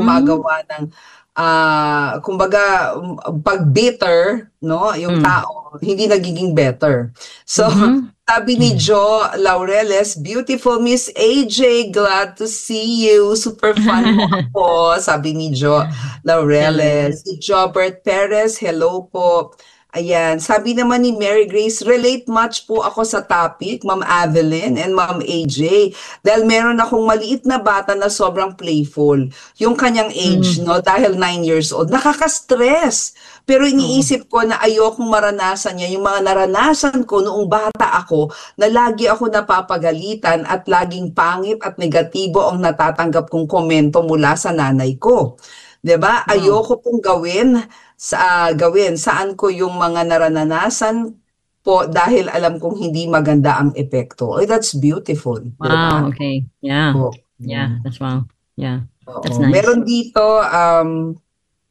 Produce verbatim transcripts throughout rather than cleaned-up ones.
gumagawa ng ah kumbaga um, pag bitter, no, yung Mm. tao hindi nagiging better. So Mhm. sabi ni Mm. Jo Laureles, beautiful Miss A J, glad to see you. Super fun mo ako, sabi ni Jo Hello. Laureles. Si Jobert Perez, hello po. Ayan, sabi naman ni Mary Grace, relate much po ako sa topic, Ma'am Adeline and Ma'am A J. Dahil meron akong maliit na bata na sobrang playful. Yung kanyang age, Mm. no, dahil nine years old, nakaka-stress. Pero Oo. iniisip ko na ayokong maranasan niya yung mga naranasan ko noong bata ako, na lagi ako napapagalitan at laging pangit at negatibo ang natatanggap kong komento mula sa nanay ko. 'Di ba? Oo. Ayoko pong gawin sa gawin saan ko yung mga naranasan po dahil alam kong hindi maganda ang epekto. Ay, that's beautiful, 'di ba? Wow, okay. Yeah. Oo. Yeah, that's wow. Yeah. That's Oo. nice. Meron dito, um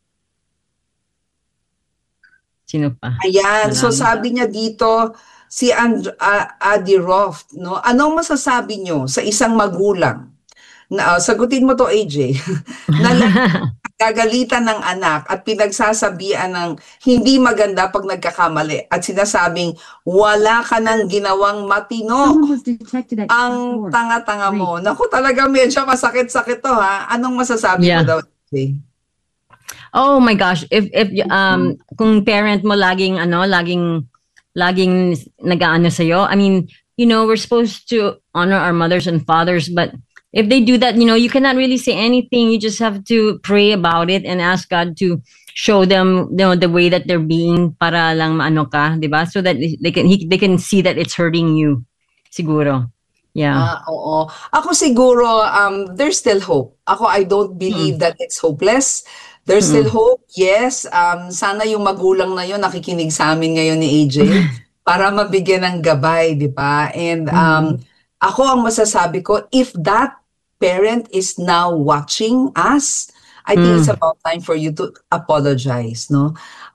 Sino pa? Ayan, so Marami. sabi niya dito, si And ah, Adi Roth, no? Anong masasabi niyo sa isang magulang na ah, sagutin mo 'to, A J, na laging nagagalitan ng anak at pinagsasabihan ng hindi maganda 'pag nagkakamali at sinasabing, "Wala ka ng ginawang matino. Someone was detected at Ang four. tanga-tanga Three. mo." Naku, talagang medyo masakit-sakit 'to, ha. Anong masasabi mo Yeah. daw, A J? Oh my gosh, if if um kung parent mo laging ano, laging laging nag-aano sa'yo, I mean, you know, we're supposed to honor our mothers and fathers, but if they do that, you know, you cannot really say anything. You just have to pray about it and ask God to show them, you know, the way that they're being para lang maano ka, 'di ba? So that they can he, they can see that it's hurting you. Siguro. Yeah. Ah, oo. Ako siguro, um, there's still hope. Ako, I don't believe that it's hopeless. There's still Mm. hope, yes. Um, sana yung magulang na yun nakikinig sa amin ngayon ni A J para mabigyan ng gabay, di ba? And um, ako ang masasabi ko, if that parent is now watching us, I think it's Mm. about time for you to apologize, no?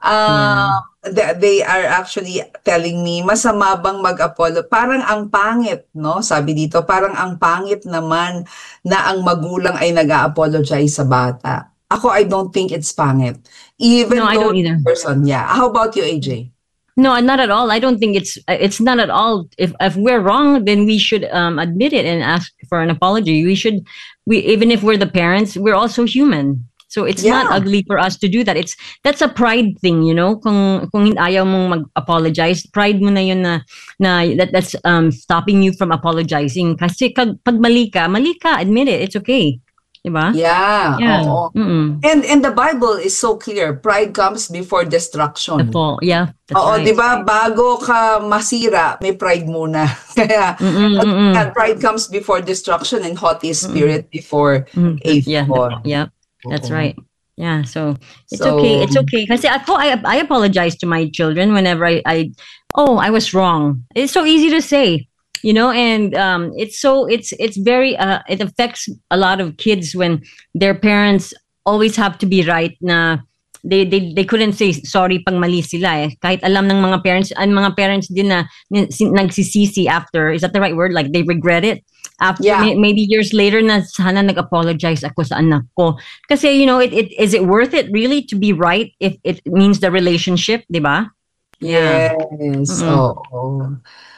Yeah. Uh, they, they are actually telling me, masama bang mag-apolo? Parang ang pangit, no? Sabi dito, parang ang pangit naman na ang magulang ay nag-a-apologize sa bata. Ako, I don't think it's pangit. Even No, I though don't either. person, yeah. How about you, A J? No, not at all. I don't think it's it's not at all. If if we're wrong, then we should um, admit it and ask for an apology. We should, we even if we're the parents, we're also human. So it's not Yeah. ugly for us to do that. It's that's a pride thing, you know. Kung kung ayaw mong mag-apologize, pride mo na yun na na that that's um stopping you from apologizing. Kasi kag, pag mali ka, mali ka, admit it. It's okay. Diba? Yeah, Yeah. oo. Mm-mm. And and the Bible is so clear. Pride comes before The destruction. fall. Yeah. That's Oo, right. di ba? Bago ka masira, may pride muna. Kaya, Mm-mm, at- mm-mm. at pride comes before destruction and haughty spirit before Mm, a yeah, fall. yeah, that's Oo. right. Yeah, so it's So- okay. It's okay. Kasi ako, I I apologize to my children whenever I, I oh I was wrong. It's so easy to say, you know, and um, it's so it's it's very uh, it affects a lot of kids when their parents always have to be right. Na they they they couldn't say sorry pag mali sila eh. Kahit alam ng mga parents, ang mga parents din na nagsisisi after, is that the right word? Like they regret it. After Yeah. may, maybe years later na sana nag-apologize ako sa anak ko. Kasi, you know, it, it is it worth it really to be right if it means the relationship, di ba? Yeah. Yes. Mm-mm. Oo.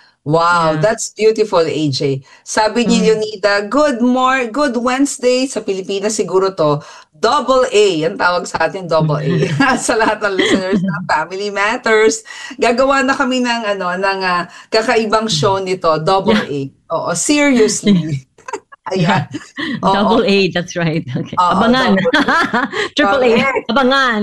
Wow, Yeah. that's beautiful, A J. Sabi ni Leonida, good more, good Wednesday. Sa Pilipinas siguro to, double A. Yan tawag sa atin, double A. Sa lahat ng listeners ng Family Matters. Gagawa na kami ng, ano, ng ah, kakaibang show nito, double A. Oo, seriously. Ayan. Oo. Double A, that's right. Okay. Oo, Abangan. Triple A, Correct. abangan.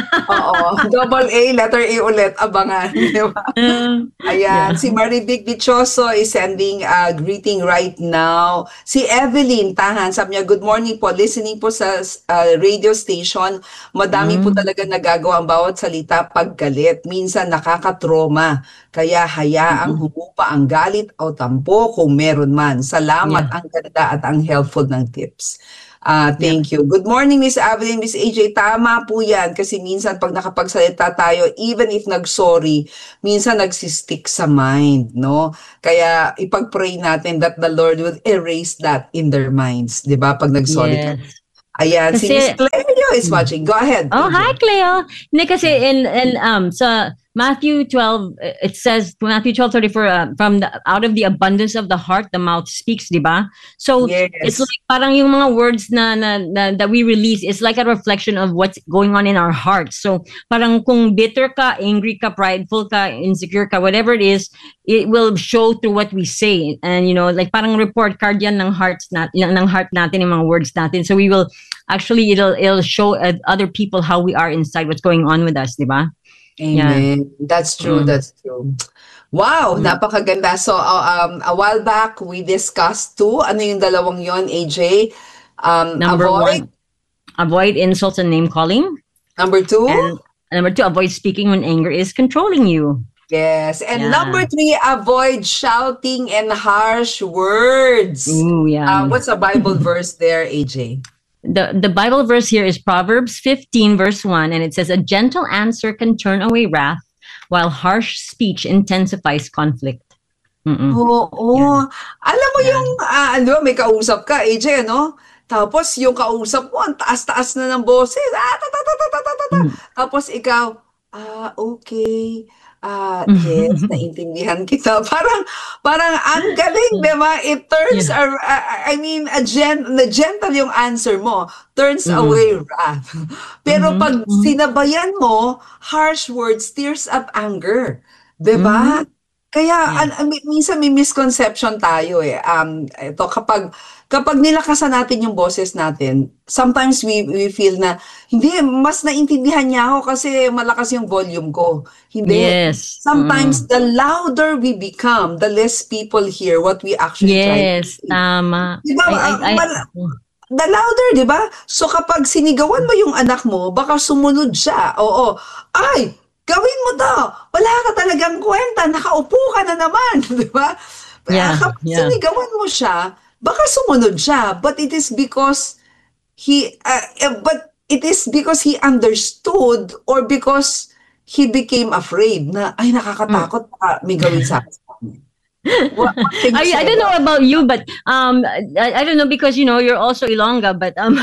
Oo, double A, letter A ulit, abangan. Di ba? Uh, Ayan, Yeah. si Marivic Dichoso is sending a greeting right now. Si Evelyn Tahan, sabi niya, good morning po, listening po sa uh, radio station. Madami po talaga nagagawa ang bawat salita pag galit. Minsan nakakatroma. Kaya hayaang humupa ang galit o tampo kung meron man. Salamat, Yeah. ang ganda at ang helpful ng tips. Ah, thank you. Good morning, Miss Evelyn, Miss A J. Tama po yan. Kasi minsan pag nakapagsalita tayo, even if nag-sorry, minsan nagsistick sa mind, no? Kaya ipag-pray natin that the Lord will erase that in their minds, di ba? Pag nag-sorry ka. yes. Ayan, si Miss Kasi, Cleo is mm. watching. Go ahead, Oh, A J. hi, Cleo. Hindi kasi in, in um sa Matthew twelve, uh, it says, Matthew twelve thirty-four, uh, from the, out of the abundance of the heart, the mouth speaks, di ba? So, it's Yes. like parang yung mga words na, na, na that we release, it's like a reflection of what's going on in our hearts. So, parang kung bitter ka, angry ka, prideful ka, insecure ka, whatever it is, it will show through what we say. And, you know, like parang report card yan ng hearts nat, ng heart natin, yung mga words natin. So, we will, actually, it'll, it'll show uh, other people how we are inside, what's going on with us, di ba? Amen. Yeah. That's true. Mm. That's true. Wow, mm. napakaganda. So, uh, um, a while back, we discussed too. Ano yung dalawang yon, A J? Um, number avoid. one, avoid insults and name calling. Number two? And number two, avoid speaking when anger is controlling you. Yes. And yeah. number three, avoid shouting and harsh words. Ooh, yeah. Uh, what's a Bible verse there, A J? The, the Bible verse here is Proverbs fifteen, verse one, and it says, a gentle answer can turn away wrath, while harsh speech intensifies conflict. Mm-mm. Oo. Oh, yeah. Alam mo yeah. yung, uh, ano, may kausap ka, A J, ano? Tapos yung kausap mo, ang taas-taas na ng boses. Ah, ta, ta, ta, ta, ta, ta, ta. Mm. Tapos ikaw, ah, okay. Ah, yes, naintindihan kita. Parang, parang ang galing, di ba? It turns, yeah. a, a, I mean, a gen, na gentle yung answer mo, turns mm-hmm. away wrath. Pero mm-hmm. pag sinabayan mo, harsh words stirs up anger. Di ba? Mm-hmm. Kaya, yeah. an, minsan may misconception tayo eh. Um, ito, kapag, kapag nilakasan natin yung boses natin, sometimes we, we feel na, hindi, mas naintindihan niya ako kasi malakas yung volume ko. Hindi. Yes. Sometimes, mm. the louder we become, the less people hear what we actually yes, try to do. Yes, tama. Diba, I, I, I, mal- the louder, di ba? So, kapag sinigawan mo yung anak mo, baka sumunod siya. Oo. Ay! Gawin mo to! Wala ka talagang kwenta, nakaupo ka na naman, di ba? Yeah, Kapag yeah. sinigawan mo siya, baka sumunod siya, but it is because he, uh, but it is because he understood or because he became afraid na, ay, nakakatakot, mm. may gawin sa akin. What, what I, I don't know about you, but um, I, I don't know because, you know, you're also Ilongga, but um,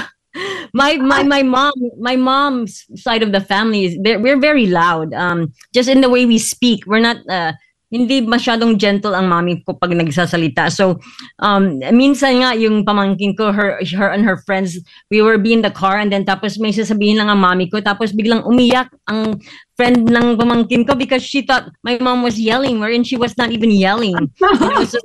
my my my mom my mom's side of the family is we're very loud, um just in the way we speak. We're not uh, hindi masyadong gentle ang mommy ko pag nagsasalita. So um minsan nga yung pamangkin ko, her her and her friends, we were be in the car and then tapos may sasabihin lang ang mommy ko tapos biglang umiyak ang friend ng pamangkin ko because she thought my mom was yelling wherein she was not even yelling. You know, so,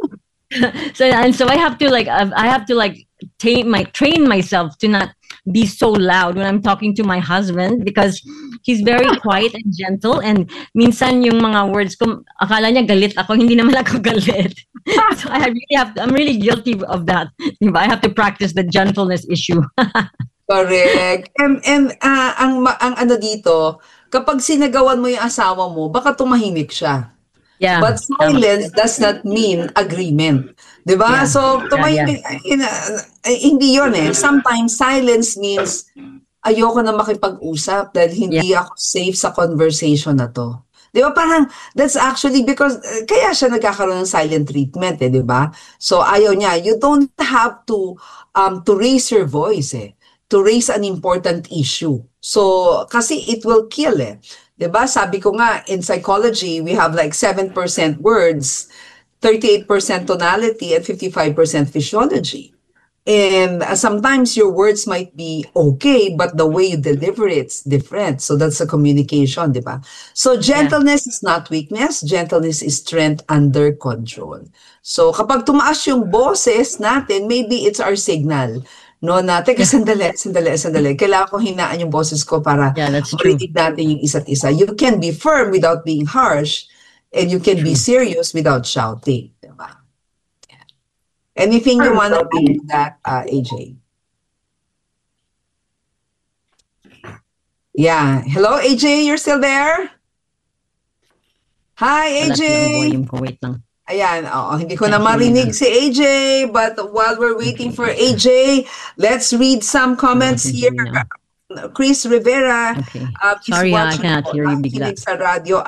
so and so I have to like I have to like train my train myself to not be so loud when I'm talking to my husband because he's very quiet and gentle, and minsan yung mga words ko akala niya galit ako, hindi naman ako galit. So I really have to, I'm really guilty of that. I have to practice the gentleness issue. Correct. And and uh, ang ang ano dito, kapag sinagawan mo yung asawa mo, baka tumahimik siya. Yeah. But silence yeah. does not mean agreement. Diba? Yeah. So, tumahimik, yeah, yeah. hindi yun eh. Sometimes, silence means ayoko na makipag-usap dahil hindi yeah. ako safe sa conversation na to. Diba? Parang, that's actually because, uh, kaya siya nagkakaroon ng silent treatment eh, diba? So, ayaw niya. You don't have to, um, to raise your voice eh. To raise an important issue. So, kasi it will kill eh. Diba? Sabi ko nga, in psychology, we have like seven percent words, thirty-eight percent tonality, and fifty-five percent physiology. And uh, sometimes your words might be okay, but the way you deliver it's different. So that's a communication, diba? So gentleness yeah. is not weakness. Gentleness is strength under control. So kapag tumaas yung boses natin, maybe it's our signal. No, na, teka, yeah. sandali, sandali, sandali. Kailangan ko hinaan yung boses ko para yeah, marinig natin yung isa't isa. You can be firm without being harsh, and you can true. Be serious without shouting. Diba? Yeah. Anything you want to add to that, uh, A J? Yeah. Hello, A J, you're still there? Hi, A J. Volume ko, wait lang. Ayan, oh, hindi ko na marinig si A J, but while we're waiting for A J, let's read some comments here. Chris Rivera, okay. uh, Sorry, I cannot hear you bigla. Sa radio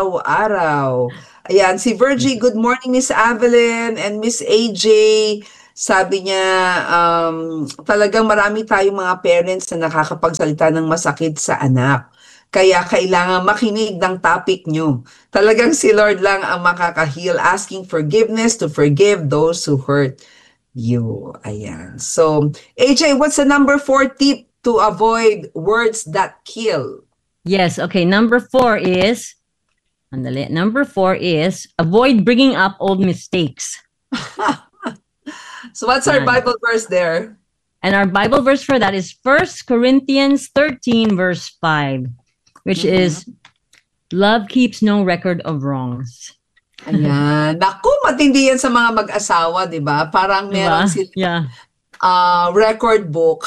araw-araw. Ayan, si Virgie, good morning, Miss Evelyn and Miss A J. Sabi niya, um, talagang marami tayong mga parents na nakakapagsalita ng masakit sa anak. Kaya kailangan makinig ng topic nyo. Talagang si Lord lang ang makaka-heal, asking forgiveness to forgive those who hurt you. Ayan. So, A J, what's the number four tip to avoid words that kill? Yes, okay. Number four is, andali, number four is avoid bringing up old mistakes. So what's our Yan. Bible verse there? And our Bible verse for that is First Corinthians thirteen, verse five, which Mhm. is, love keeps no record of wrongs. Ayan. Naku, matindi yan sa mga mag-asawa, di ba? Parang meron Diba? sila Yeah. uh, record book.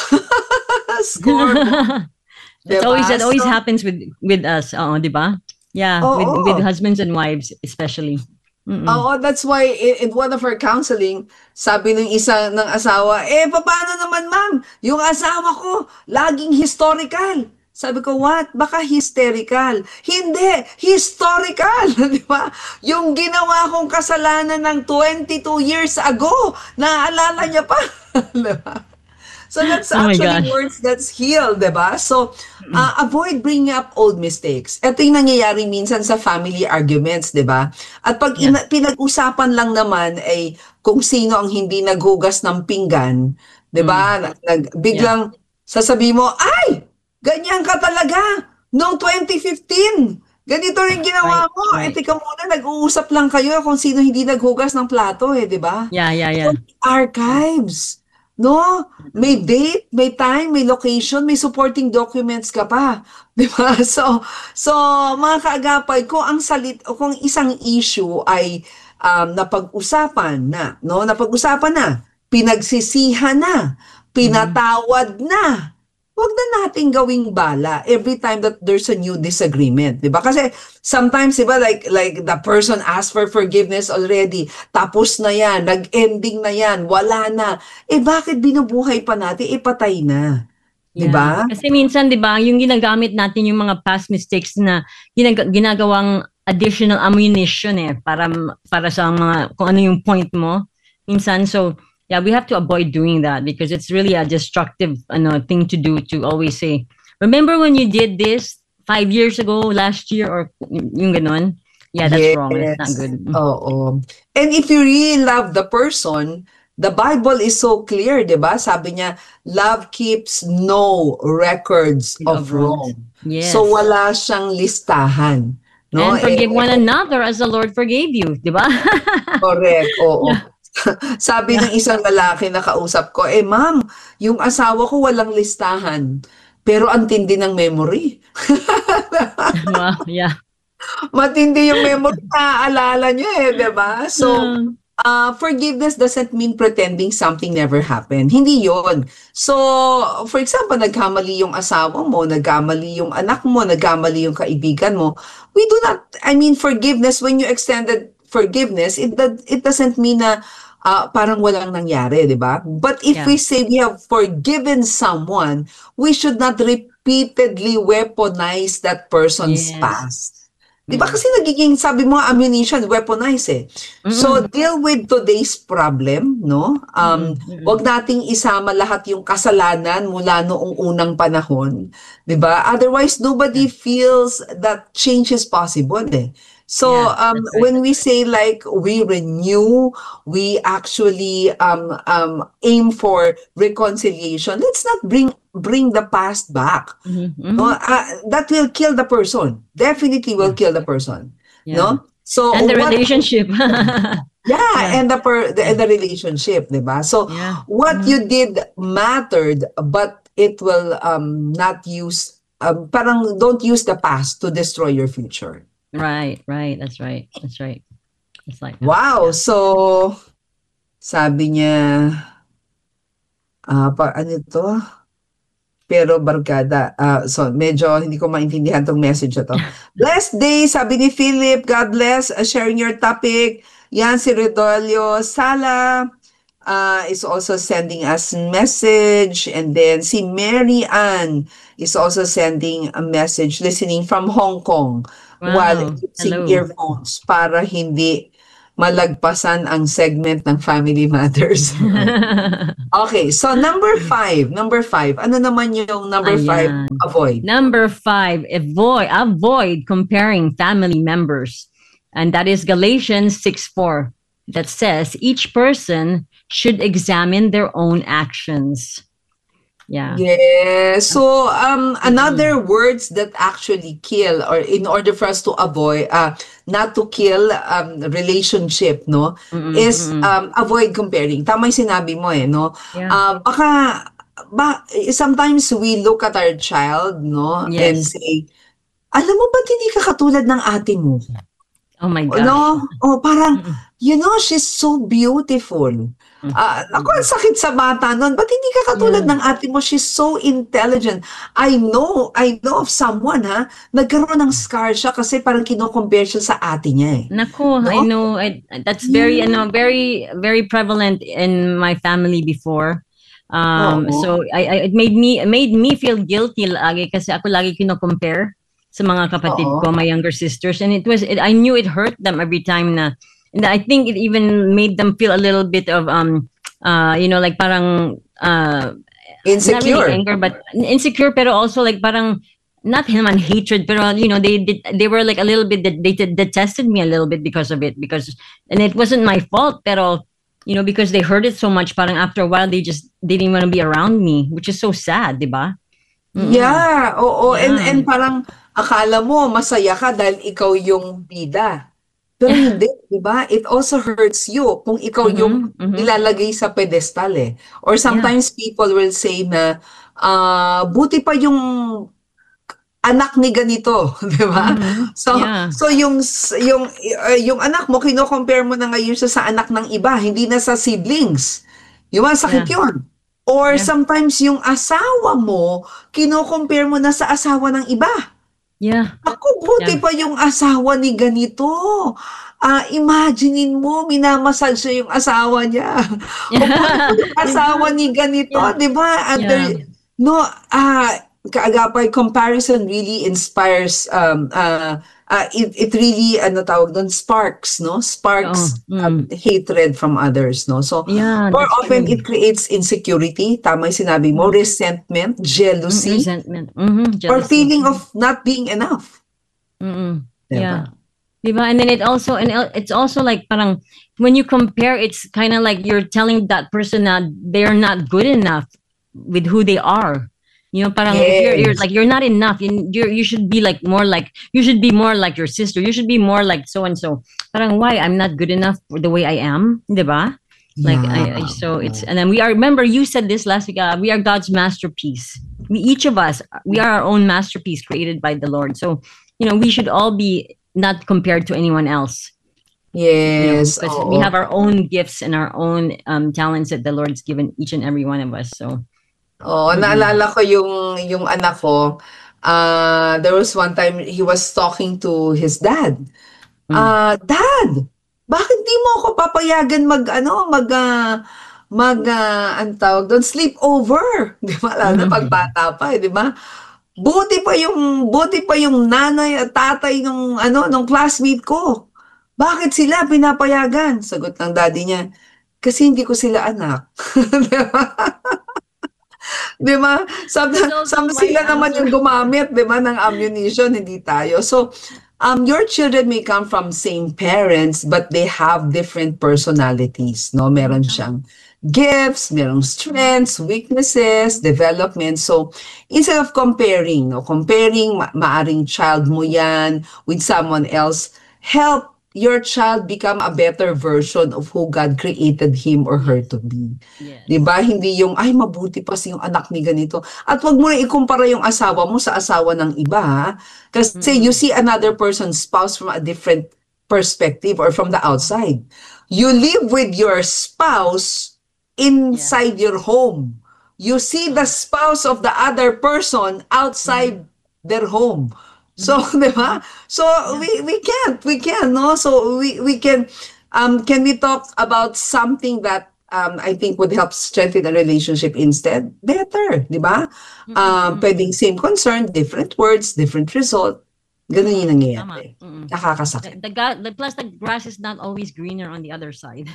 Scorebook. That's Diba? always, that always So- happens with with us. Oo, di ba? Yeah, Oo. with, with husbands and wives especially. Mm-mm. Oo, that's why in, in one of our counseling, sabi ng isa ng asawa, eh, paano naman ma'am? Yung asawa ko, laging historical. Sabi ko, what? Baka hysterical. Hindi, historical. Di ba? Yung ginawa kong kasalanan ng twenty-two years ago, naaalala niya pa. Di ba? So that's Oh my actually gosh. words that's healed, di ba? So, uh, avoid bringing up old mistakes. Ito yung nangyayari minsan sa family arguments, di ba? At pag Yeah. ina- pinag-usapan lang naman ay kung sino ang hindi naghugas ng pinggan, di ba? Mm. Nag, biglang sasabihin mo, ay, ganyan ka talaga noong twenty fifteen. Ganito rin ginawa Right, mo. Eh, right. tika muna, nag-uusap lang kayo kung sino hindi naghugas ng plato eh, di ba? Yeah, yeah, yeah. Archives. No? May date, may time, may location, may supporting documents ka pa. Di ba? So, so mga kaagapay, kung ang salit, o kung isang issue ay um, napag-usapan na, no? Napag-usapan na, pinagsisihan na, pinatawad na, huwag na natin gawing bala every time that there's a new disagreement, 'di ba? Kasi sometimes 'di ba like like the person asked for forgiveness already, tapos na 'yan, nag-ending na 'yan, wala na. Eh bakit binubuhay pa natin? Ipatay na. 'Di ba? Yeah. Kasi minsan, di ba, yung ginagamit natin yung mga past mistakes na ginag- ginagawang additional ammunition eh, para, para sa mga, kung ano yung point mo. Minsan, so, yeah, we have to avoid doing that because it's really a destructive ano, thing to do, to always say, remember when you did this five years ago, last year, or yung ganon? Yeah, that's wrong. That's not Yes. good. Oo. And if you really love the person, the Bible is so clear, 'di ba? Sabi niya, love keeps no records of Of wrongs. wrong. Yes. So wala siyang listahan, no? And forgive Eh, one another as the Lord forgave you, di ba? correct, oo. Sabi ng isang lalaki na kausap ko, eh ma'am, yung asawa ko walang listahan, pero ang tindi ng memory. Wow, yeah. Matindi yung memory, naaalala niya eh, 'di ba? So, Um, Uh, forgiveness doesn't mean pretending something never happened. Hindi yon. So, for example, nagkamali yung asawa mo, nagkamali yung anak mo, nagkamali yung kaibigan mo. We do not, I mean, forgiveness, when you extended forgiveness, it, do- it doesn't mean na uh, parang walang nangyari, di ba? But if Yeah. we say we have forgiven someone, we should not repeatedly weaponize that person's Yes. past. Di ba kasi nagiging, sabi mo, ammunition, weaponize eh. So, deal with today's problem, no? Um, Mm-mm. wag nating isama lahat yung kasalanan mula noong unang panahon. Di ba? Otherwise, nobody feels that change is possible eh. So, Yeah, um, that's right. when we say like we renew, we actually um, um, aim for reconciliation. Let's not bring bring the past back. Mhm, mhm. No, uh, that will kill the person. Definitely will kill the person. Yeah. No? So And the what- relationship. Yeah, Yeah. and the per, the, and the relationship, 'di ba? So Yeah. what you did mattered, but it will um not use um parang don't use the past to destroy your future. Right, right. That's right. That's right. It's like that. Wow. So sabi niya ah pa ano to? Pero barkada. Ah, so medyo hindi ko maintindihan tong message na to. Blessed day, sabi ni Philip. God bless. Uh, sharing your topic. Yan si Redolio Sala uh, is also sending us message. And then si Mary Ann is also sending a message listening from Hong Kong Wow. while using Hello. earphones para hindi malagpasan ang segment ng Family Matters. Okay, so number five, number five, ano naman yung number five, Ayan. avoid? Number five, avoid avoid comparing family members. And that is Galatians six four, that says each person should examine their own actions. Yeah. Yes. So, um, another words that actually kill, or in order for us to avoid, uh, not to kill um, relationship, no, Mm-mm, is mm-mm. um, avoid comparing. Tama yung sinabi mo eh, no? Yeah. Uh, baka, ba, sometimes we look at our child, no, and Yes. say, alam mo ba't hindi ka katulad ng ate mo? Oh my gosh. No? Oh, parang, Mm-mm. you know, she's so beautiful. Ah, ako, ang sakit sa bata nun. Ba't hindi ka katulad Yeah. ng ate mo? She's so intelligent. I know, I know of someone, ha? Nagkaroon ng scar siya kasi parang kino-compare siya sa ate niya, eh. Naku, No? I know. I, that's very, ano, very, very prevalent in my family before. Um, Oo. so I, I, it made me, it made me feel guilty lagi kasi ako lagi kino-compare sa mga kapatid Oo. ko, my younger sisters, and it was, it, I knew it hurt them every time na, and I think it even made them feel a little bit of, um, uh, you know, like parang, uh, not Insecure. really anger, but insecure, pero also like parang, not him and hatred, pero you know, they did, they were like a little bit, they did- detested me a little bit because of it, because, and it wasn't my fault, pero, you know, because they heard it so much, parang after a while, they just, they didn't want to be around me, which is so sad, di ba? Mm-mm. Yeah, oo. And, Yeah. and parang akala mo masaya ka dahil ikaw yung bida. Pero hindi, di ba? It also hurts you kung ikaw yung Mhm, mhm. nilalagay sa pedestal, eh. Or sometimes people will say na, ah, buti pa yung anak ni ganito, di ba? Mhm, So, yeah. so yung s- yung uh, yung anak mo, kino-compare mo na ngayon siya sa anak ng iba, hindi na sa siblings. Yung mga sakit Yeah. yun. Or Yeah. sometimes yung asawa mo, kino-compare mo na sa asawa ng iba. Yeah. Ako, buti Yeah. pa yung asawa ni ganito. Ah, imaginein mo, minamasal siya yung asawa niya. O buti pa yung asawa ni ganito, Yeah. di ba? And Yeah. there- no, ah, kaagapay, comparison really inspires, um, uh, uh, it, it really, ano tawag doon, sparks, no? Sparks Oo, mm. um, hatred from others, no? So, Yeah, more that's often, true. it creates insecurity, tama yung sinabi mo, resentment, Mm, jealousy, resentment. Mhm, or jealousy. feeling of not being enough. Mm-mm. Diba? Yeah. Diba? And then it also, and el- it's also like parang when you compare, it's kind of like you're telling that person that they're not good enough with who they are. You know, parang if you're, you're Yes. like you're not enough, you you're, you should be like more like you should be more like your sister. You should be more like so and so. Parang why I'm not good enough for the way I am, diba? Like I, I so it's and then we are, remember you said this last week, uh, we are God's masterpiece. We each of us, we are our own masterpiece created by the Lord. So you know we should all be not compared to anyone else. You know, Yes. because oo. we have our own gifts and our own um, talents that the Lord's given each and every one of us. So Oo, Mm-mm. naalala ko yung yung anak ko, ah, there was one time he was talking to his dad. Mm. Ah, Dad, bakit di mo ako papayagan mag ano, mag ah, mag ah, anong tawag doon, sleep over? Di ba? Lalo na pag bata pa, eh, di ba? Buti pa yung buti pa yung nanay at tatay nung ano, nung classmate ko. Bakit sila pinapayagan? Sagot ng daddy niya, kasi hindi ko sila anak. Di ba? Di ba? Sabi, That's also sabi my sila naman answer. yung gumamit, di ba, ng ammunition, hindi tayo. So, um, your children may come from same parents, but they have different personalities, no? Meron siyang gifts, merong strengths, weaknesses, development. So, instead of comparing, no, comparing, ma- maaring child mo yan with someone else, help your child become a better version of who God created him or her to be. Yes. Di ba? Hindi yung, ay, mabuti pa si yung anak ni ganito. At wag mo na ikumpara yung asawa mo sa asawa ng iba, ha? Kasi you see another person's spouse from a different perspective or from the outside. You live with your spouse inside your home. You see the spouse of the other person outside their home. So, di ba? So, we we can't, we can, no? So, we we can, um, can we talk about something that um, I think would help strengthen a relationship instead? Better, di ba? Um, pwedeng same concern, different words, different result. Ganun yung Tama. nangyayari. Mm. The, Nakakasakit. the, ga- the plus the grass is not always greener on the other side.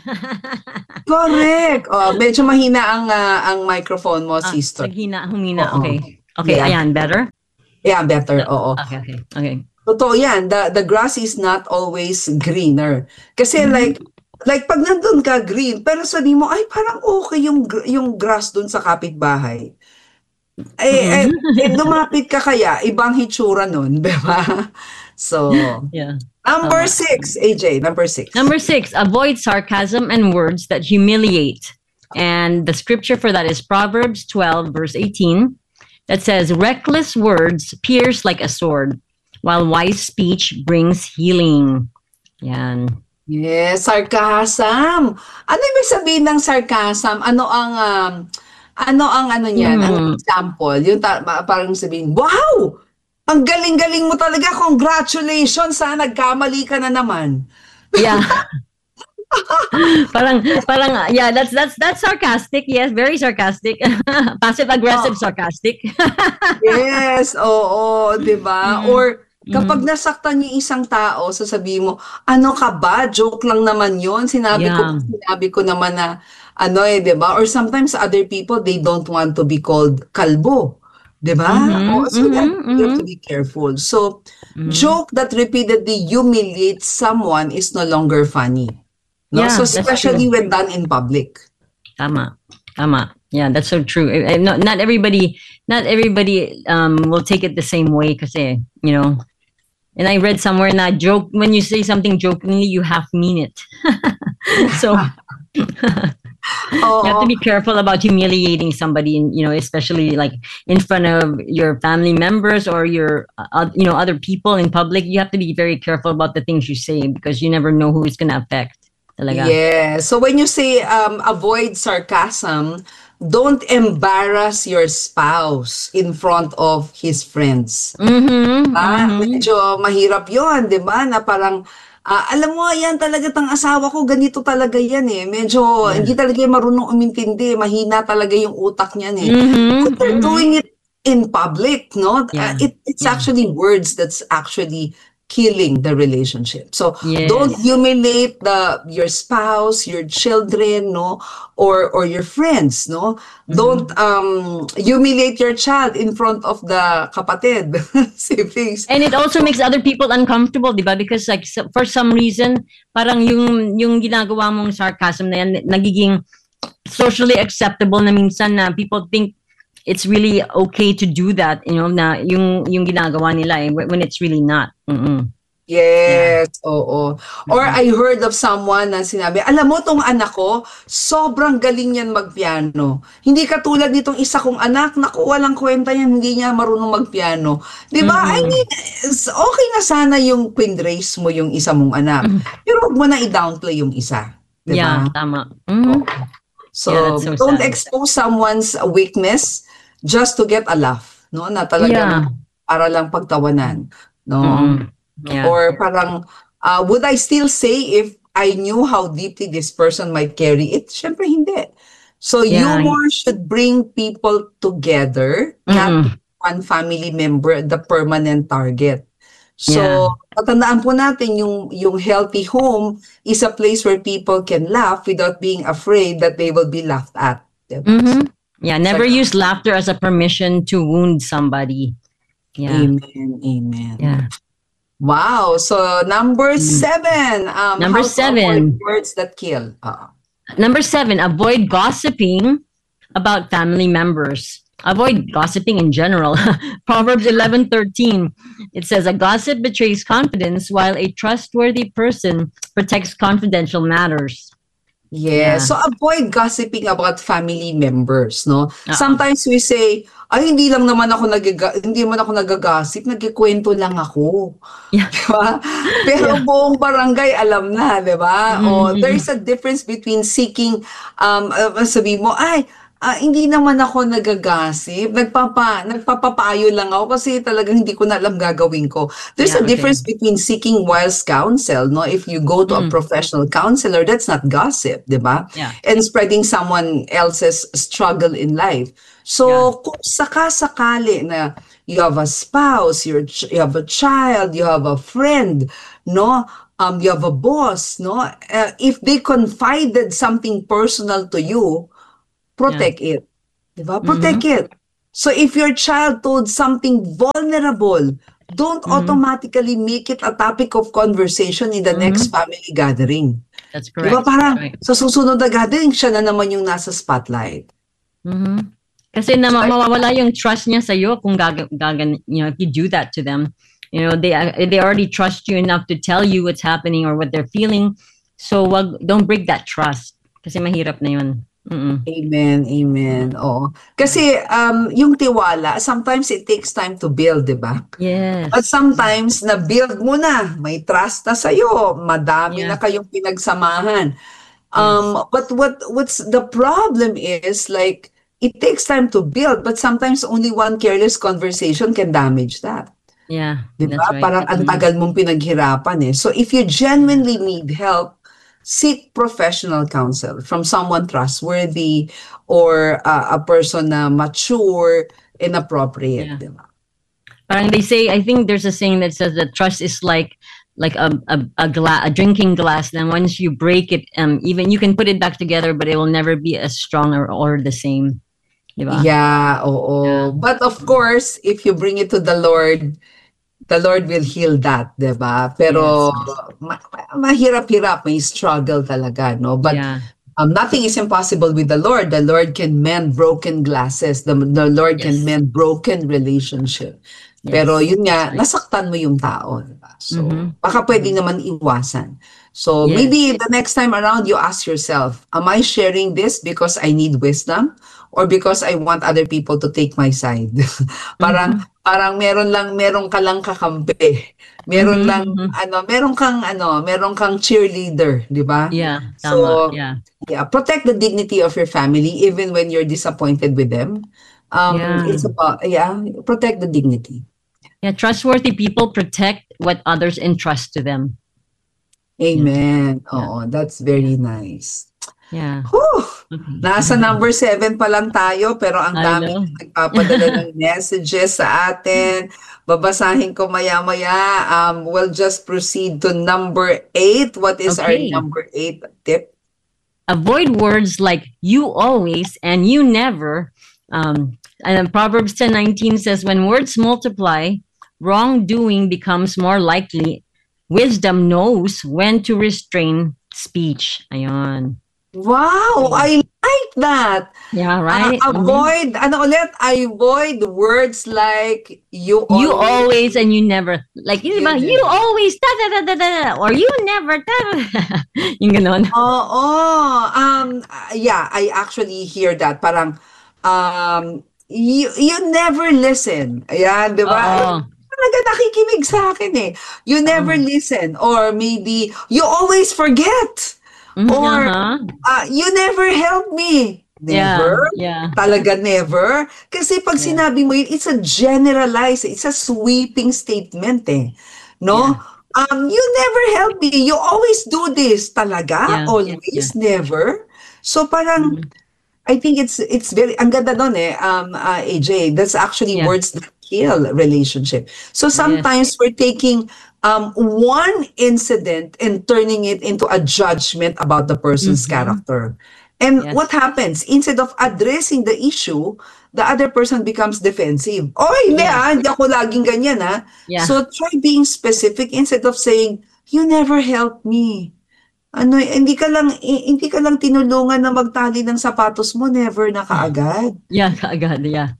Correct. Oh, medyo mahina ang ah, ang microphone mo, ah, sister. naghina, humina. Oo. Okay. Okay, Yeah. ayan, better? Yeah, better. Oo. Okay, okay, okay. Totoo yan. The, the grass is not always greener. Kasi Mhm. like, like pag nandun ka green, pero sabi mo, ay parang okay yung, gr- yung grass dun sa kapitbahay. Eh, eh, eh, lumapit ka kaya, ibang hitsura nun, di ba? So, Yeah. number Tama. six, A J, number six. Number six, avoid sarcasm and words that humiliate. And the scripture for that is Proverbs twelve, verse eighteen, that says, reckless words pierce like a sword, while wise speech brings healing. Yan. Yes, sarcasm. Ano ibig sabihin ng sarcasm? Ano ang um, ano ang ano niyan? Ang Hmm. example, yung ta- ma- parang sabihin, wow! Ang galing-galing mo talaga. Congratulations, ha, nagkamali ka na naman. Yeah. parang parang yeah, that's that's that's sarcastic. Yes, very sarcastic. Passive aggressive Oh. sarcastic. Yes, oo, 'di ba? Mhm. Or kapag nasaktan yung isang tao, sasabihin mo, ano ka ba? Joke lang naman 'yon. Sinabi ko Yeah. sinabi ko naman na ano eh, 'di ba? Or sometimes other people, they don't want to be called kalbo. 'Di ba? Mhm, Oh, so that mhm, you have mhm. to be careful. So, Mhm. joke that repeatedly humiliates someone is no longer funny. No? Yeah, So that's especially true. when done in public. Tama. Tama. Yeah, that's so true. Eh, eh, Not, not everybody not everybody um will take it the same way kasi, you know. And I read somewhere na joke when you say something jokingly, you half mean it. So you have to Oo. be careful about humiliating somebody, in, you know, especially like in front of your family members or your, uh, you know, other people in public. You have to be very careful about the things you say because you never know who it's gonna affect. Talaga. Yeah. So when you say um, avoid sarcasm, don't embarrass your spouse in front of his friends. Mm-hmm. Ah, Mm-hmm. medyo mahirap 'yon, 'di ba? Na parang ah, alam mo yan talaga tang asawa ko, ganito talaga yan eh. Medyo Yeah. hindi talaga yan marunong umintindi, mahina talaga yung utak niyan eh. Mm-hmm. So they're Mm-hmm. doing it in public, no? Uh, Yeah. it, it's Yeah. actually words that's actually killing the relationship. So don't Yes. humiliate the your spouse, your children, no, or or your friends, no. Don't um humiliate your child in front of the kapatid, siblings. And it also makes other people uncomfortable, di ba? Because like so- for some reason, parang yung yung ginagawa mong sarcasm na yan nagiging socially acceptable na minsan na people think it's really okay to do that, you know, na yung yung ginagawa nila eh, when it's really not. Mm-mm. Yes, oo. Or Mhm. I heard of someone na sinabi, alam mo tong anak ko, sobrang galing yan magpiano. Hindi katulad nitong isa kong anak, naku, walang kwenta yan, hindi niya marunong magpiano. Di ba? I Mhm. mean, it's okay na sana yung pinraise mo yung isa mong anak. Mhm. Pero huwag mo na i-downplay yung isa. Di Yeah, ba? tama. Mhm. So, Yeah, that's so don't sad. expose someone's weakness just to get a laugh. No? Na talagang Yeah. para lang pagtawanan. No? Mm-mm. Yeah. Or parang, uh, would I still say if I knew how deeply this person might carry it? Syempre hindi. So Yeah. humor should bring people together, not Mm-mm. one family member, the permanent target. So, Yeah. patandaan po natin yung, yung healthy home is a place where people can laugh without being afraid that they will be laughed at. Diba? Mhm. Yeah, never Like- use laughter as a permission to wound somebody. Yeah. Amen, amen. Yeah. Wow. So number seven. Um, Number how to seven. avoid words that kill. Uh, Number seven, avoid gossiping about family members. Avoid gossiping in general. Proverbs eleven thirteen. It says, a gossip betrays confidence while a trustworthy person protects confidential matters. yeah. Yeah. So avoid gossiping about family members, no? Uh-uh. Sometimes we say, ay, hindi lang naman ako nagaga hindi naman ako nagagossip, nagkikwento lang ako. Yeah. Diba? Pero Yeah. buong barangay alam na, di ba? O Mhm. there's a difference between seeking, um, uh, sabi mo, ay, ah, hindi naman ako nagagossip. Nagpapa, nagpapapayo lang ako kasi talagang hindi ko na alam gagawin ko. There's Yeah, a difference okay. between seeking wise counsel, no? If you go to a Mm. professional counselor, that's not gossip, di ba? Yeah. And spreading someone else's struggle in life. So, Yeah. kung saka-sakali na you have a spouse, you're, ch- you have a child, you have a friend, no? Um, you have a boss, no? Uh, if they confided something personal to you, protect it. Diba? Protect Mm-hmm. it. So if your child told something vulnerable, don't Mm-hmm. automatically make it a topic of conversation in the next Mm-hmm. family gathering. That's Di ba? correct. Parang Right. sa susunod na gathering, siya na naman yung nasa spotlight. Mm-hmm. Kasi na So, I- mawawala yung trust niya sa iyo kung gaga, gagan, you know, if you do that to them. You know, they uh, they already trust you enough to tell you what's happening or what they're feeling. So wag don't break that trust kasi mahirap na yun. Mm-mm. Amen, amen. Oo. Kasi um, yung tiwala, sometimes it takes time to build, di ba? But Yes. sometimes, na-build mo na, may trust na sa'yo, madami Yeah. na kayong pinagsamahan. Yes. Um, but what what's the problem is, like, it takes time to build, but sometimes only one careless conversation can damage that. Yeah, Di that's ba? right. Parang ang Mm. tagal mong pinaghirapan eh. So if you genuinely need help, seek professional counsel from someone trustworthy or uh, a person na mature and appropriate. Yeah. Di ba? Parang they say, I think there's a saying that says that trust is like like a a a, gla- a drinking glass. Then once you break it, um, even you can put it back together, but it will never be as strong or, or the same. Diba? Yeah, oo. Yeah. But of course, if you bring it to the Lord, the Lord will heal that, 'di ba? Pero Yes, ma- ma- mahirap-hirap, may struggle talaga, no? But Yeah. um, nothing is impossible with the Lord. The Lord can mend broken glasses. The, the Lord can Yes. mend broken relationship. Yes. Pero yun nga, That's right. nasaktan mo yung tao, 'di ba? So, Mhm. baka pwede naman iwasan. So, Yes. maybe the next time around, you ask yourself, am I sharing this because I need wisdom or because I want other people to take my side? Parang, Mhm. parang meron lang, meron ka lang kakampi. Meron Mhm, lang, mhm. ano, meron kang, ano, meron kang cheerleader, di ba? Yeah, So, tama. Yeah. yeah, protect the dignity of your family even when you're disappointed with them. Um, Yeah. It's about, yeah, protect the dignity. Yeah, trustworthy people protect what others entrust to them. Amen. Yeah. Oo, that's very nice. Yeah. Whew! Okay. Nasa number seven pa lang tayo, pero ang I dami know. nagpapadala ng messages sa atin. Babasahin ko maya-maya. Um, we'll just proceed to number eight. What is our Okay. number eight tip? Avoid words like you always and you never. Um, and Proverbs ten nineteen says, when words multiply, wrongdoing becomes more likely. Wisdom knows when to restrain speech. Ayan. Wow, I like that. Yeah, Uh, right? Mhm. avoid, ano ulit? Avoid words like you always. You always and you never. Like, yun You ba? You never. always, da, da, da, da, da, da, or you never, da, da, da. Yung ganon. Oo. Um, uh, yeah, I actually hear that. Parang, um, you, you never listen. Ayan, di ba? Oo. Talaga nakikinig sa akin eh. You never Oo. listen. Or maybe, you always forget. Mhm, Or, uh-huh. uh, you never help me. Never? Yeah, yeah. Talaga never? Kasi pag Yeah. sinabi mo yun, it's a generalized, it's a sweeping statement eh. No? Um, you never help me. You always do this. Talaga? Yeah. Always? Never? So parang, Mhm. I think it's it's very, ang ganda nun eh, um, uh, A J, that's actually Yeah. words that kill relationship. So sometimes we're taking um, one incident and turning it into a judgment about the person's Mhm. character. And Yes. what happens? Instead of addressing the issue, the other person becomes defensive. Oh, hindi Yeah. ah, hindi ako laging ganyan ah. Yeah. So try being specific instead of saying, you never help me. Ano, hindi ka lang eh, hindi ka lang tinulungan na magtali ng sapatos mo, never na kaagad. Yeah, kaagad, yeah.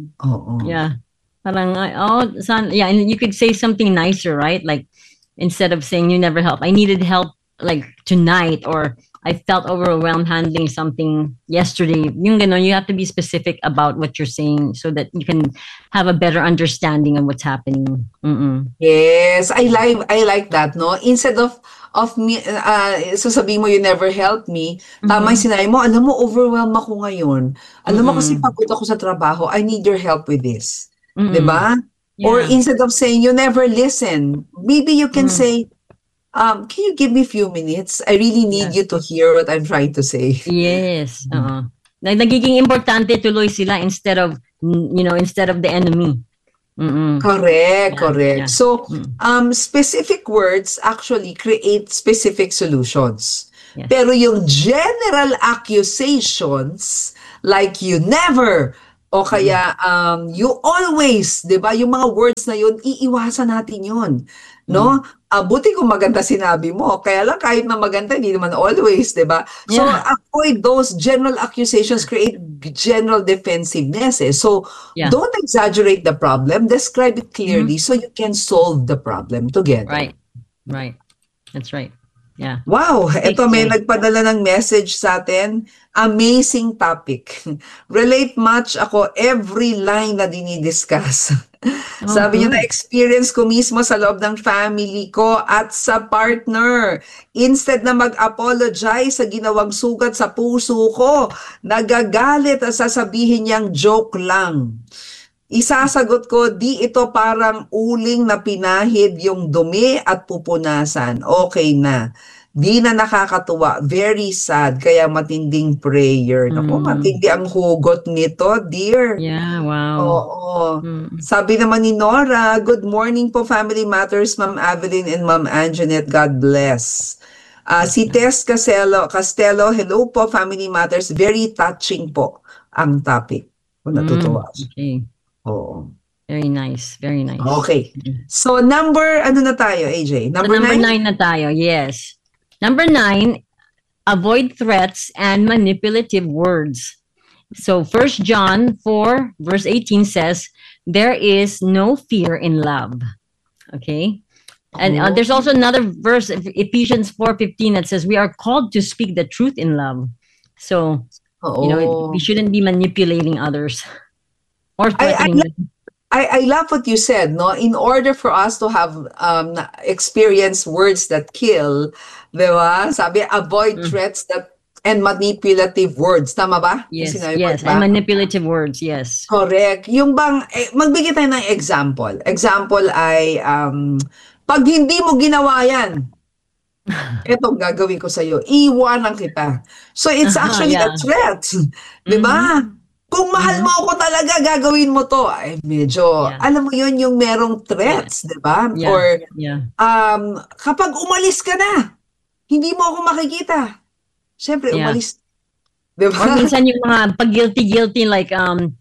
Oo. Yeah. Parang, uh, oh, son, yeah, and you could say something nicer, right? Like, instead of saying you never help, I needed help like tonight, or I felt overwhelmed handling something yesterday. Yung ganon, you have to be specific about what you're saying so that you can have a better understanding of what's happening. Mm-mm. Yes, I like I like that, no? Instead of of me uh, sasabihin mo you never help me, tama yung Mhm. sinabi mo, alam mo overwhelmed ako ngayon. Alam mo kasi Mm-mm. pagod ako sa trabaho, I need your help with this. Mm-mm. 'Di ba? Or Yeah. instead of saying you never listen, maybe you can Mm. say, um, can you give me a few minutes? I really need Yeah. you to hear what I'm trying to say. Yes. Oo. Nag- Nagiging importante tuloy sila instead of, mm, you know, instead of the enemy. Mm-mm. Correct, Yeah, correct. yeah. So, Mm. um, specific words actually create specific solutions. Yes. Pero yung general accusations, like you never, o Mm-mm. kaya um, you always, di ba? Yung mga words na yun, iiwasan natin yun. Mm. No? Ah, buti kung maganda sinabi mo. Kaya lang kahit na maganda, hindi naman always, di ba? So, Yeah. avoid those general accusations create general defensiveness. Eh. So, Yeah. don't exaggerate the problem. Describe it clearly Mhm. so you can solve the problem together. Right. Right. That's right. Yeah. Wow, ito may Okay. nagpadala ng message sa atin. Amazing topic. Relate much ako every line na dinidiscuss. Oh, Sabi niya good. na-experience ko mismo sa loob ng family ko at sa partner. Instead na mag-apologize sa ginawang sugat sa puso ko, nagagalit at sasabihin niyang joke lang. Isasagot ko, di ito parang uling na pinahid yung dumi at pupunasan. Okay na. Di na nakakatuwa. Very sad. Kaya matinding prayer. Naku, Mm. matindi ang hugot nito, dear. Yeah, wow. Oo. Mm. Sabi naman ni Nora, good morning po Family Matters, Ma'am Evelyn and Ma'am Anjanette. God bless. Ah, si Tess Castello, Castello, hello po Family Matters. Very touching po ang topic. Oh, natutuwa Mm. siya. Okay. Oo. Very nice. Very nice. Okay. Mm. So, number, ano na tayo, A J? So, Number, number nine? nine na tayo. Yes. Number nine, avoid threats and manipulative words. So First John four verse eighteen says, there is no fear in love. Okay. And uh, Oh. there's also another verse, Ephesians four fifteen, that says we are called to speak the truth in love. So, Oo. you know, we shouldn't be manipulating others or I, I, threatening lo- them. I, I love what you said, no? In order for us to have um, na- experience words that kill, di ba? Sabi, avoid Mm. threats that and manipulative words. Tama ba? Yung Yes, sinabi mo, yes. di ba? And manipulative words, yes. Correct. Yung bang, eh, magbigay tayo ng example. Example ay, um, pag hindi mo ginawa yan, etong gagawin ko sa'yo, iiwanan kita. So it's Aha, actually a yeah. threat. Di ba? Kung mahal Mhm. mo ako talaga, gagawin mo to. Ay, medyo, Yeah. alam mo yun, yung merong threats, di ba? Yeah. Or, Yeah. um, kapag umalis ka na, hindi mo ako makikita. Siyempre, Yeah. umalis. Di ba? Or minsan yung mga pag-guilty-guilty, like, um,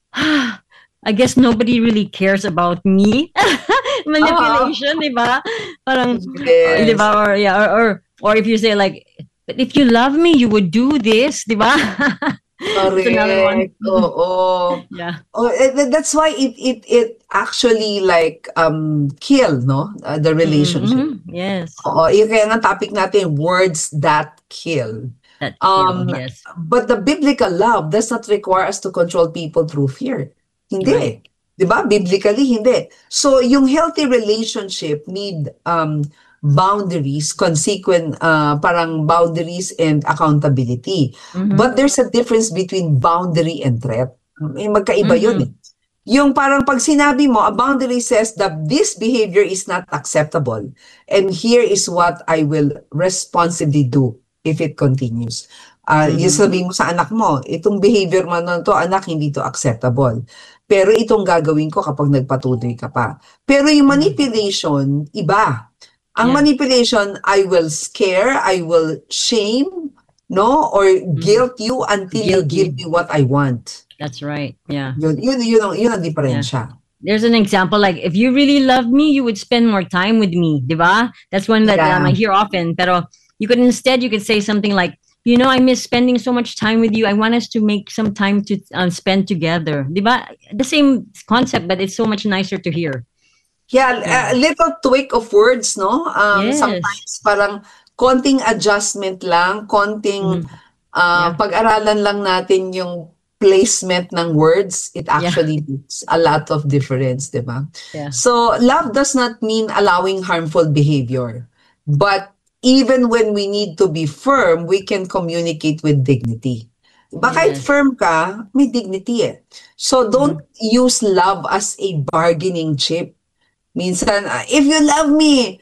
I guess nobody really cares about me. Manipulation, di ba? Parang, uh, di Yes. ba? Or, yeah, or, or, or if you say like, but if you love me, you would do this, di ba? That's another one. Correct. Oo. Yeah. Oh, eh, th- that's why it it it actually like um kill, no? Uh, the relationship. Mhm. Yes. Oo, yun kaya nga topic natin, words that kill. That Um, kill, yes. But the biblical love does not require us to control people through fear. Hindi. Right. 'Di ba? Biblically, hindi. So, yung healthy relationship need um boundaries, consequent, uh, parang boundaries and accountability. Mhm. But there's a difference between boundary and threat. May magkaiba yun Mhm. eh. Yung parang pag sinabi mo, a boundary says that this behavior is not acceptable. And here is what I will responsibly do if it continues. Uh, Mhm. Yung sabihin mo sa anak mo, itong behavior mo na to, anak, hindi to acceptable. Pero itong gagawin ko kapag nagpatuloy ka pa. Pero yung manipulation, iba. Ang Yeah. manipulation, I will scare, I will shame, no? Or guilt you until you Guilt give you. me what I want. That's right. Yeah. Yun, yun, yun, ang, yun ang diferensya. There's an example like, if you really love me, you would spend more time with me, di ba? That's one that Yeah. um, I hear often. Pero you could instead, you could say something like, you know, I miss spending so much time with you. I want us to make some time to um, spend together. Di ba? The same concept, but it's so much nicer to hear. Yeah, a little tweak of words, no? Um, Yes. Sometimes parang konting adjustment lang, konting Mhm. uh, Yeah. pag-aralan lang natin yung placement ng words. It actually makes a lot of difference, di ba? Yeah. So, love does not mean allowing harmful behavior. But even when we need to be firm, we can communicate with dignity. Diba? Kahit Yes. firm ka, may dignity eh. So, don't use love as a bargaining chip. Minsan, ah, if you love me,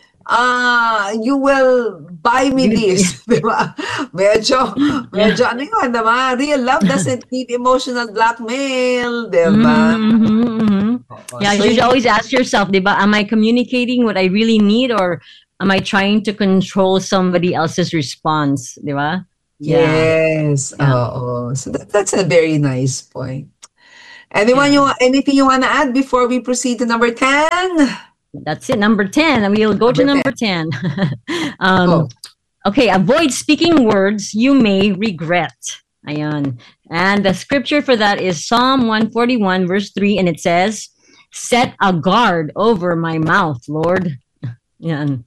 ah, you will buy me this. Diba? Medyo, medyo ano yun, diba? Real love doesn't need emotional blackmail. Diba? Mhm, mhm, mhm. Oo. Yeah, So, you should hindi, always ask yourself, diba, am I communicating what I really need, or am I trying to control somebody else's response, diba? Yeah, yes. yeah. Oo. So that, that's a very nice point. Anyone Yeah. you anything you want to add before we proceed to number ten? That's it. Number ten. We'll go to Number number ten. ten. um, Go. okay, avoid speaking words you may regret. Ayan. And the scripture for that is Psalm one forty-one, verse three, and it says, set a guard over my mouth, Lord. Yan.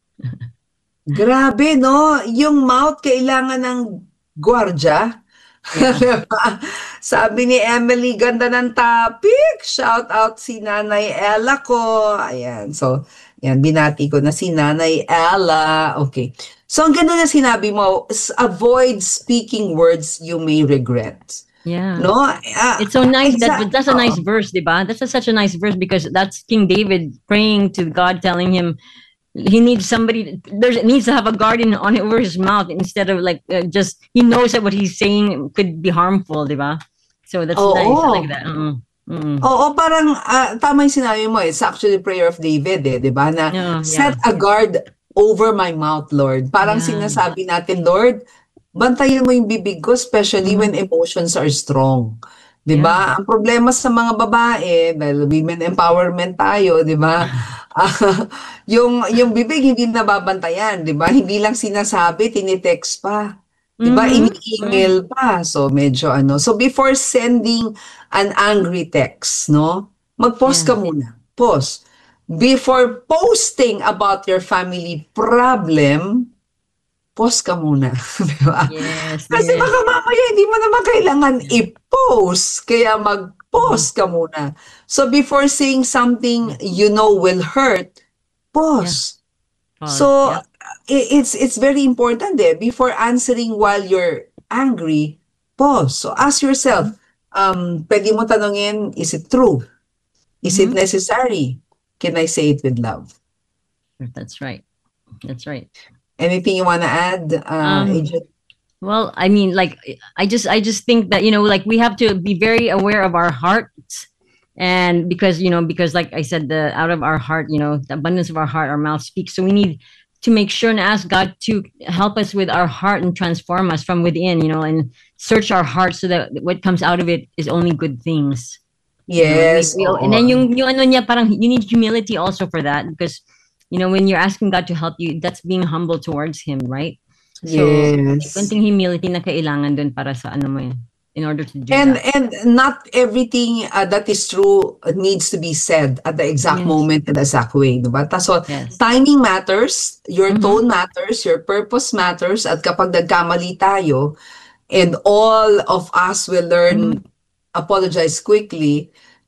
Grabe, no? Yung mouth kailangan ng gwardya. Yeah. Diba? Sabi ni Emily, ganda ng topic. Shout out si Nanay Ella ko. Ayan. So, yan, binati ko na si Nanay Ella. Okay. So, ang ganda na sinabi mo, s- avoid speaking words you may regret. Yeah. No? Ah, It's so nice. That exa- that's a nice oo. verse, diba? That's a, such a nice verse because that's King David praying to God, telling him he needs somebody. There's needs to have a guardian on over his mouth instead of like uh, just he knows that what he's saying could be harmful, diba? So that's Oo. nice. I like that. Mm, mm. Oo, parang ah, tama yung sinabi mo. It's actually prayer of David eh, di ba? Na Yeah, set yeah. a guard over my mouth, Lord. Parang Yeah. sinasabi natin, Lord, bantayan mo yung bibig ko, especially when emotions are strong. Di ba? Ang problema sa mga babae, dahil women empowerment tayo, di ba? Ah, yung, yung bibig hindi nababantayan, di ba? Hindi lang sinasabi, tinitext pa. Di ba? Mhm. Ini-email pa. So, medyo ano. So, before sending an angry text, no? Mag-pause ka Yeah. muna. Pause. Before posting about your family problem, pause ka muna. Di ba? Yes. Kasi yes. baka mamaya hindi mo naman kailangan i-post. Kaya mag-pause ka muna. So, before saying something you know will hurt, pause. Pause. So, Yeah. i- it's it's very important eh. Before answering while you're angry, pause. So, ask yourself, um, pwede mo tanongin, is it true? Is it Mhm. necessary? Can I say it with love? That's right. That's right. Anything you want to add, uh, Um, Agent? Well, I mean, like, I just, I just think that, you know, like we have to be very aware of our hearts, and because, you know, because like I said, the out of our heart, you know, the abundance of our heart, our mouth speaks. So we need to make sure and ask God to help us with our heart and transform us from within, you know, and search our heart so that what comes out of it is only good things. You know, and, we, Yes. we, oo. and then yung, yung ano niya, parang you need humility also for that, because, you know, when you're asking God to help you, that's being humble towards Him, right? So, may Yes. konting humility na kailangan dun para sa ano mo yun, in order to do And that. and not everything uh, that is true needs to be said at the exact Yes. moment and the exact way, diba? Ta- So, Yes. timing matters, your Mhm. tone matters, your purpose matters, at kapag nagkamali tayo, and all of us will learn apologize quickly,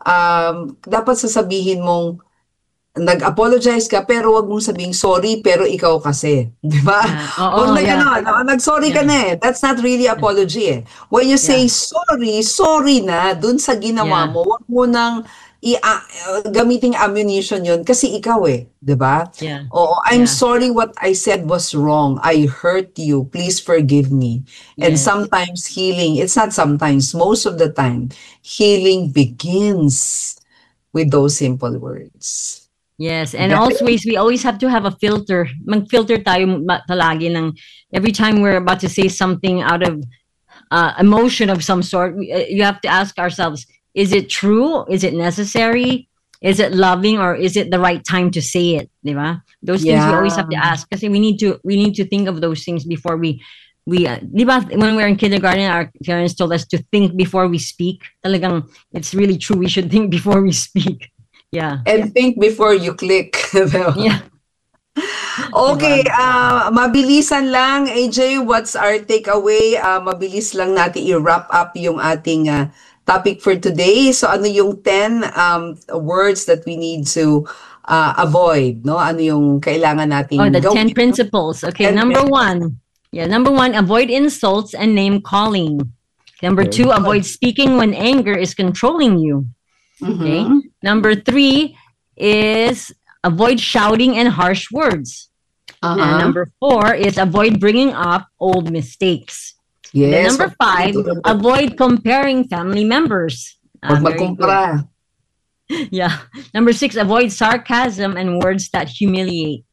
um, dapat sasabihin mong nag-apologize ka pero wag mong sabing sorry pero ikaw kasi, di ba? Yeah. Oo, Kung nag, yeah. ano, no, nag-sorry ka Yeah. na eh. That's not really apology eh. When you say sorry, sorry na dun sa ginawa Yeah. mo, wag mo nang i uh, gamiting ammunition yun kasi ikaw eh, di ba? Yeah. Oo, I'm Yeah. sorry what I said was wrong. I hurt you. Please forgive me. And Yes. sometimes healing, it's not sometimes, most of the time, healing begins with those simple words. Yes, and Yeah. always we always have to have a filter. Mag-filter tayo ma- palagi ng every time we're about to say something out of uh, emotion of some sort. we- uh, You have to ask ourselves: is it true? Is it necessary? Is it loving, or is it the right time to say it? Diba? Those things we always have to Yeah. ask, kasi we need to we need to think of those things before we we uh, diba, when we were in kindergarten, our parents told us to think before we speak. Talagang it's really true. We should think before we speak. Yeah. And think before you click. Diba? Yeah. Okay, Diba? ah, mabilisan lang, A J, what's our takeaway? Ah, mabilis lang natin i-wrap up yung ating ah, topic for today. So ano yung ten um, words that we need to ah, avoid, no? Ano yung kailangan nating Oh, the gawin? ten principles. Okay, ten number principles. one. Yeah, number one, avoid insults and name calling. Number Very two, good. avoid speaking when anger is controlling you. Okay. Mhm. Number three is avoid shouting and harsh words. And Uh-huh. number four is avoid bringing up old mistakes. And then Yes. number wag- five, avoid comparing family members. Ah, Huwag very good. magkumpara. Yeah. Number six, avoid sarcasm and words that humiliate.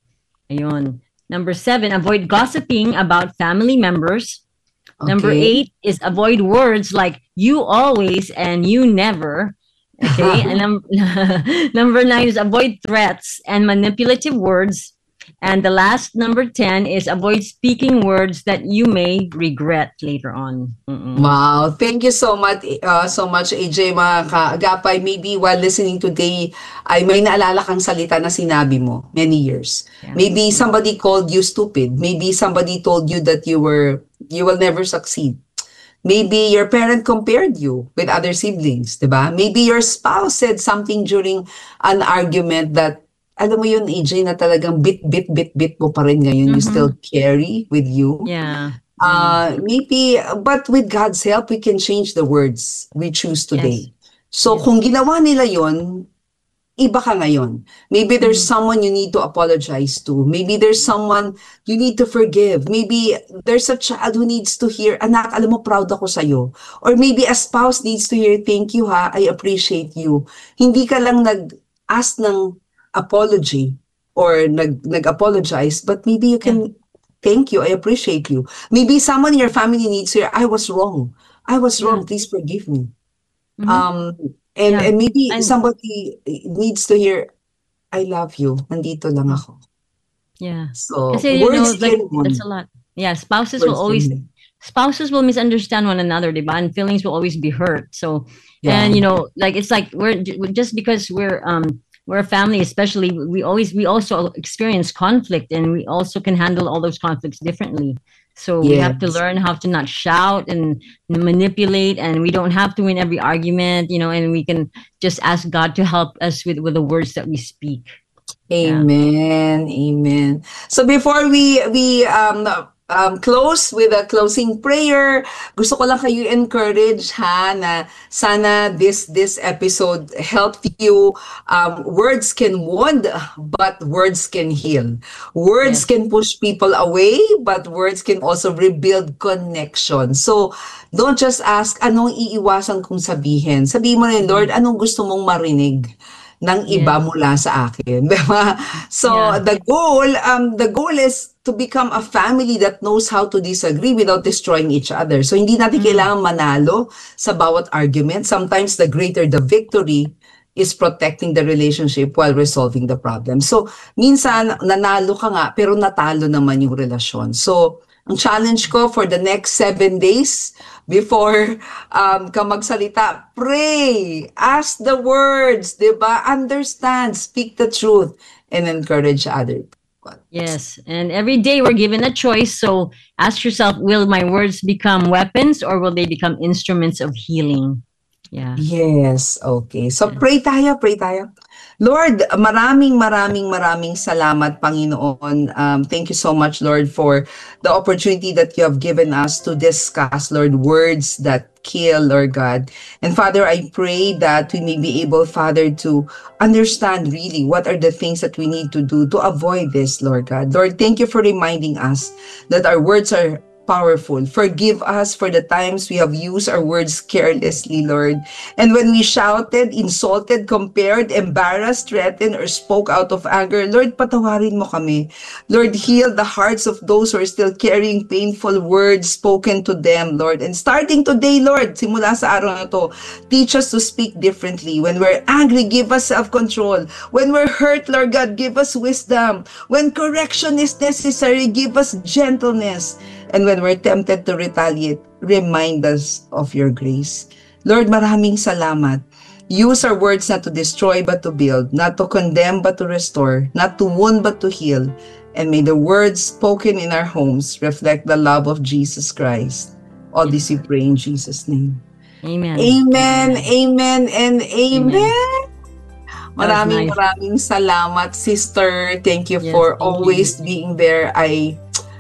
Ayun. Number seven, avoid gossiping about family members. Number Okay. eight is avoid words like you always and you never. Okay. And num- number nine is avoid threats and manipulative words. And the last, number ten, is avoid speaking words that you may regret later on. Mm-mm. Wow, thank you so much, uh, so much, A J, mga kaagapay. Maybe while listening today, ay may naalala kang salita na sinabi mo many years. Yeah. Maybe somebody called you stupid. Maybe somebody told you that you were, you will never succeed. Maybe your parent compared you with other siblings, diba? Maybe your spouse said something during an argument that, alam mo yun, A J, na talagang bit, bit, bit, bit mo pa rin ngayon. You Mhm. still carry with you. Yeah. Uh, maybe, but with God's help, we can change the words we choose today. So Yes. kung ginawa nila yon, iba ka ngayon. Maybe there's Mhm. someone you need to apologize to. Maybe there's someone you need to forgive. Maybe there's a child who needs to hear, anak, alam mo, proud ako sa'yo. Or maybe a spouse needs to hear, thank you ha, I appreciate you. Hindi ka lang nag-ask ng apology or nag, nag-apologize, but maybe you can, thank you, I appreciate you. Maybe someone in your family needs to hear, I was wrong. I was Yeah. wrong, please forgive me. Mhm. Um, and, Yeah. and maybe And- somebody needs to hear, I love you, nandito lang ako. Yeah. So, Kasi you know, words like, can won. that's a lot. Yeah, spouses Words will always can win. spouses will misunderstand one another, diba? And feelings will always be hurt. So, Yeah. and you know, like it's like we're just because we're um we're a family, especially we always we also experience conflict, and we also can handle all those conflicts differently. So we have to Yes. learn how to not shout and manipulate, and we don't have to win every argument, you know, and we can just ask God to help us with with the words that we speak. Yeah. Amen. Amen. So before we we um um close with a closing prayer, gusto ko lang kayo encourage ha na sana this this episode helped you. Um words can wound, but words can heal. Words Yes. can push people away, but words can also rebuild connection. So don't just ask anong iiwasan kong sabihin. Sabihin mo rin, Lord, anong gusto mong marinig ng iba Yes. mula sa akin, di ba? So Yeah. the goal, um, the goal is to become a family that knows how to disagree without destroying each other. So hindi natin Mm. kailangan manalo sa bawat argument. Sometimes the greater the victory is protecting the relationship while resolving the problem. So minsan nanalo ka nga pero natalo naman yung relasyon. So ang challenge ko for the next seven days before um, ka magsalita, pray, ask the words, diba? Understand, speak the truth, and encourage other people. Yes, and every day we're given a choice. So ask yourself, will my words become weapons or will they become instruments of healing? Yeah. Yes, okay. So pray tayo, pray tayo. Lord, maraming maraming maraming salamat, Panginoon. Um, thank you so much, Lord, for the opportunity that you have given us to discuss, Lord, words that kill, Lord God. And Father, I pray that we may be able, Father, to understand really what are the things that we need to do to avoid this, Lord God. Lord, thank you for reminding us that our words are powerful. Forgive us for the times we have used our words carelessly, Lord. And when we shouted, insulted, compared, embarrassed, threatened, or spoke out of anger, Lord, patawarin mo kami. Lord, heal the hearts of those who are still carrying painful words spoken to them, Lord. And starting today, Lord, simula sa araw na to, teach us to speak differently. When we're angry, give us self-control. When we're hurt, Lord God, give us wisdom. When correction is necessary, give us gentleness. And when we're tempted to retaliate, remind us of your grace. Lord, maraming salamat. Use our words not to destroy but to build, not to condemn but to restore, not to wound but to heal. And may the words spoken in our homes reflect the love of Jesus Christ. All this we pray in Jesus' name. Amen. Amen, amen, and amen. Amen. Maraming nice. maraming salamat, sister. Thank you Yes, for thank always being there. I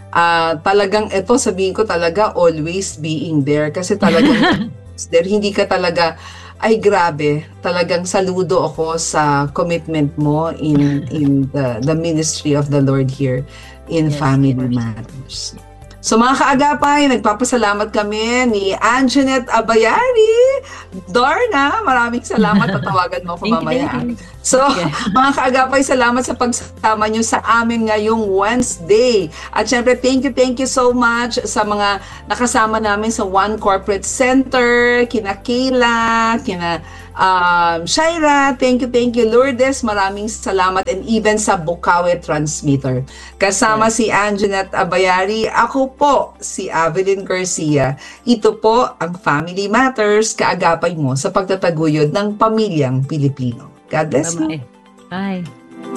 ah talagang ito sabihin ko talaga always being there kasi talagang there hindi ka talaga ay grabe, talagang saludo ako sa commitment mo in in the the ministry of the Lord here in Yes, Family of course. Matters. So mga kaagapay, nagpapasalamat kami ni Anjanette Abayari. Dorna, maraming salamat. Tatawagan mo ako Thank you, mamaya. thank you. So, Okay. mga kaagapay, salamat sa pagsama nyo sa amin ngayong Wednesday. At syempre, thank you, thank you so much sa mga nakasama namin sa One Corporate Center, kina Kayla, kina um, Shaira, thank you, thank you, Lourdes, maraming salamat, and even sa Bukawi Transmitter. Kasama si Anjanette Abayari, ako po si Avelyn Garcia. Ito po ang Family Matters, kaagapay mo sa pagtataguyod ng pamilyang Pilipino. God bless you. Bye.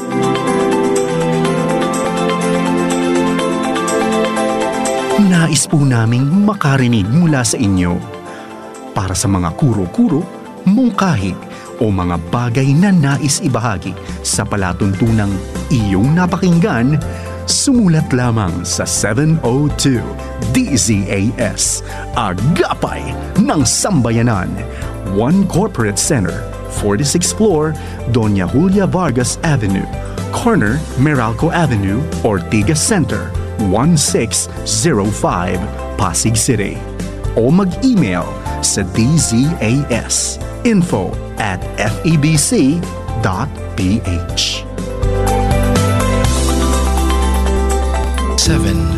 Nais po naming makarinig mula sa inyo. Para sa mga kuro-kuro, mungkahi o mga bagay na nais ibahagi sa palatuntunang iyong napakinggan, sumulat lamang sa seven oh two D Z A S, Agapay ng Sambayanan, One Corporate Center, forty-sixth floor, Doña Julia Vargas Avenue, corner Meralco Avenue, Ortigas Center, one six zero five, Pasig City. O mag-email sa d z a s info at f e b c dot p h. seven